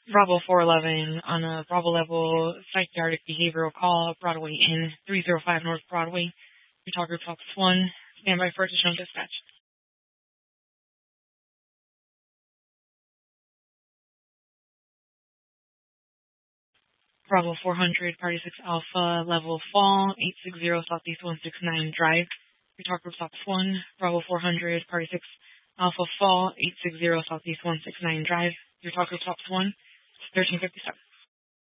Bravo 411 on a Bravo level psychiatric behavioral call, Broadway Inn, 305 North Broadway. Your talk group Office 1. Stand by for additional dispatch. Bravo 400, Party 6 Alpha, level fall, 860 Southeast 169 Drive. Your talk group Office 1. Bravo 400, Party 6 Alpha fall, 860 Southeast 169 Drive. Your talk group Office 1. 1357.